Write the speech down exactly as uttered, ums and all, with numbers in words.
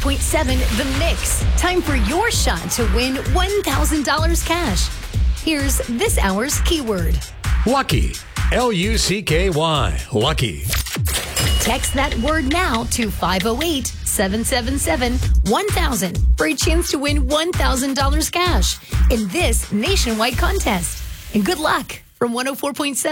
point seven The Mix. Time for your shot to win one thousand dollars cash. Here's this hour's keyword. Lucky. L U C K Y. Lucky. Text that word now to five oh eight, seven seven seven, one thousand for a chance to win one thousand dollars cash in this nationwide contest. And good luck from one oh four point seven.